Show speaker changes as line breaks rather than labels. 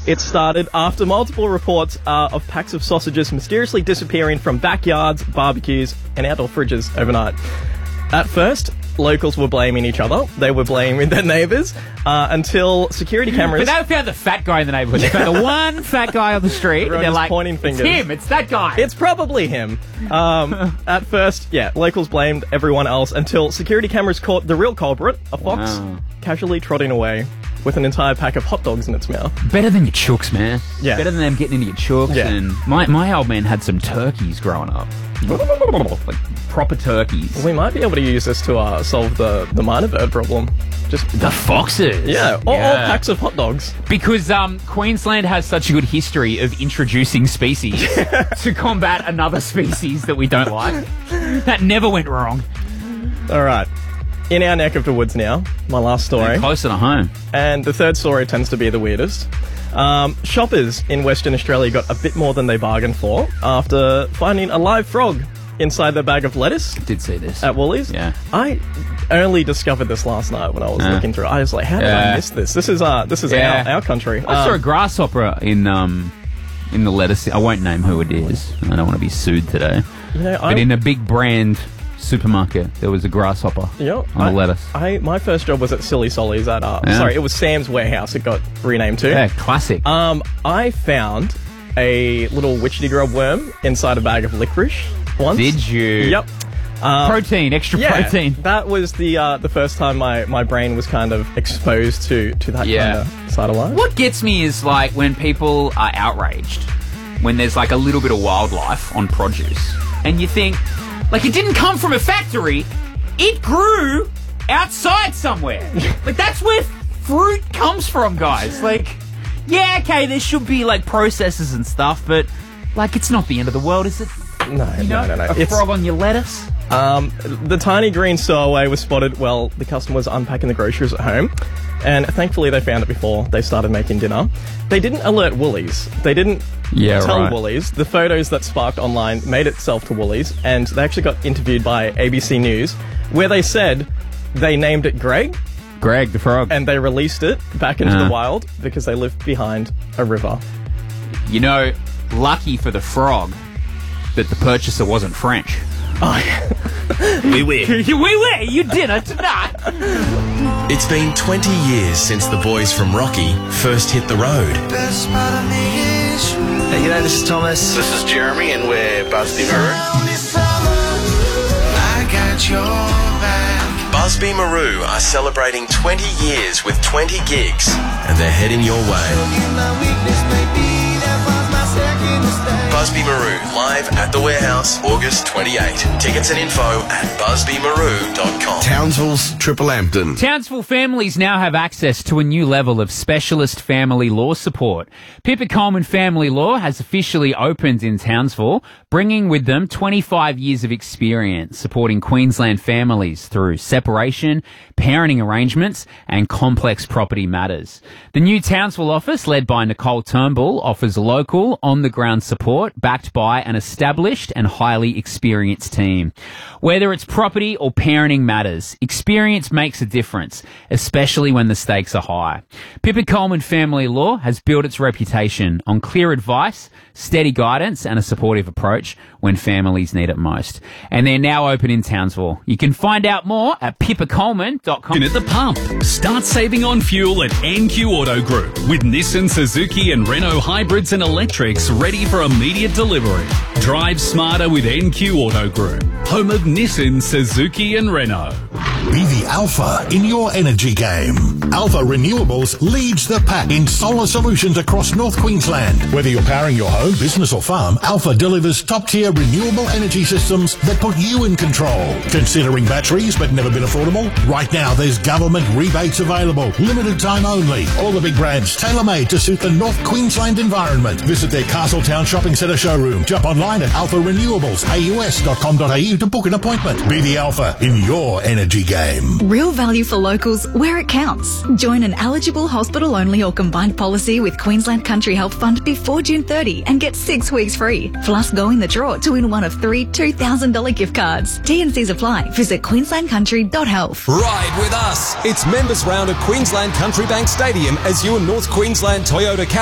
It started after multiple reports of packs of sausages mysteriously disappearing from backyards, barbecues, and outdoor fridges overnight. At first, locals were blaming each other. They were blaming their neighbours until security cameras...
But they found the fat guy in the neighbourhood. They found the one fat guy on the street. And they're like,
pointing fingers.
It's him. It's that guy.
It's probably him. At first, locals blamed everyone else until security cameras caught the real culprit, a fox, casually trotting away with an entire pack of hot dogs in its mouth.
Better than your chooks, man.
Yeah.
Better than them getting into your chooks.
Yeah.
And my old man had some turkeys growing up. Like proper turkeys.
We might be able to use this to solve the minor bird problem. Just
the foxes.
Yeah, all packs of hot dogs.
Because Queensland has such a good history of introducing species to combat another species that we don't like. That never went wrong.
All right. In our neck of the woods now, my last story.
And closer to home.
And the third story tends to be the weirdest. Shoppers in Western Australia got a bit more than they bargained for after finding a live frog inside their bag of lettuce.
I did see this.
At Woolies.
Yeah.
I only discovered this last night when I was looking through. I was like, how did I miss this? This is our country.
I saw a grasshopper in the lettuce. I won't name who it is. I don't want to be sued today. But in a big brand supermarket, there was a grasshopper on the lettuce.
My first job was at Silly Solly's at sorry, it was Sam's Warehouse. It got renamed too.
Yeah, classic.
I found a little witchetty grub worm inside a bag of licorice once.
Did you?
Yep.
Protein, extra protein.
That was the first time my brain was kind of exposed to that kind of side of life.
What gets me is like when people are outraged when there's like a little bit of wildlife on produce, and you think, like, it didn't come from a factory, it grew outside somewhere. Like, that's where fruit comes from, guys. Like, yeah, okay, there should be like processes and stuff, but like, it's not the end of the world, is it?
No.
A frog on your lettuce?
The tiny green stowaway was spotted while the customer was unpacking the groceries at home, and thankfully they found it before they started making dinner. They didn't alert Woolies. They didn't tell Woolies. The photos that sparked online made itself to Woolies, and they actually got interviewed by ABC News, where they said they named it Greg.
Greg the frog.
And they released it back into the wild because they lived behind a river.
You know, lucky for the frog that the purchaser wasn't French.
Oh, yeah.
Oui, you dinner tonight.
It's been 20 years since the boys from Rocky first hit the road.
Hey, g'day, this is Thomas.
This is Jeremy, and we're Busby Maroon.
Busby Maroon are celebrating 20 years with 20 gigs, and they're heading your way. Busby Maroon live at the Warehouse, August 28. Tickets and info at busbymaroon.com.
Townsville's Triple Ampton.
Townsville families now have access to a new level of specialist family law support. Pippa Coleman Family Law has officially opened in Townsville, bringing with them 25 years of experience supporting Queensland families through separation, parenting arrangements, and complex property matters. The new Townsville office, led by Nicole Turnbull, offers local, on-the-ground support backed by an established and highly experienced team. Whether it's property or parenting matters, experience makes a difference, especially when the stakes are high. Pippa Coleman Family Law has built its reputation on clear advice, steady guidance, and a supportive approach when families need it most. And they're now open in Townsville. You can find out more at pippacoleman.com.
At the pump, start saving on fuel at NQ Auto Group with Nissan, Suzuki and Renault hybrids and electrics ready for immediate delivery. Drive smarter with NQ Auto Group, home of Nissan, Suzuki and Renault.
Be the alpha in your energy game. Alpha Renewables leads the pack in solar solutions across North Queensland. Whether you're powering your home, business or farm, Alpha delivers top-tier renewable energy systems that put you in control. Considering batteries but never been affordable? Right now there's government rebates available. Limited time only. All the big brands tailor-made to suit the North Queensland environment. Visit their Castletown Shopping Centre showroom. Jump online at alpharenewables.aus.com.au to book an appointment. Be the alpha in your energy game.
Real value for locals where it counts. Join an eligible hospital-only or combined policy with Queensland Country Health Fund before June 30 and get 6 weeks free. Plus, go in the draw to win one of 3 $2,000 gift cards. T&Cs apply. Visit queenslandcountry.health.
Ride with us. It's Members Round at Queensland Country Bank Stadium as you and North Queensland Toyota